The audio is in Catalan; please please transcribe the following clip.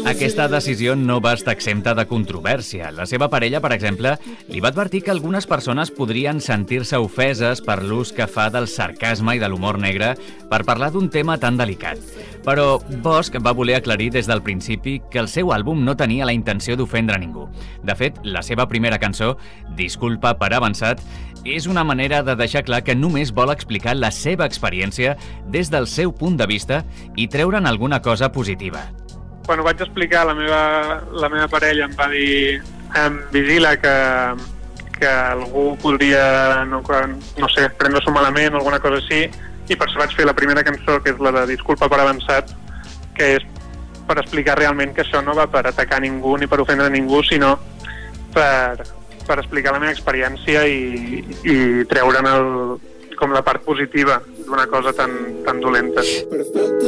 Aquesta decisió no va estar exempta de controvèrsia. La seva parella, per exemple, li va advertir que algunes persones podrien sentir-se ofeses per l'ús que fa del sarcasme i de l'humor negre per parlar d'un tema tan delicat. Però Bosch va voler aclarir des del principi que el seu àlbum no tenia la intenció d'ofendre ningú. De fet, la seva primera cançó, Disculpa per avançat, és una manera de deixar clar que només vol explicar la seva experiència des del seu punt de vista i treure'n alguna cosa positiva. Quan ho vaig explicar, la meva parella em va dir vigila que algú podria, no sé, prendre-s'ho malament o alguna cosa així, i per això vaig fer la primera cançó, que és la de Disculpa per avançat, que és per explicar realment que això no va per atacar ningú ni per ofendre ningú, sinó per explicar la meva experiència i treure'n com la part positiva d'una cosa tan dolenta.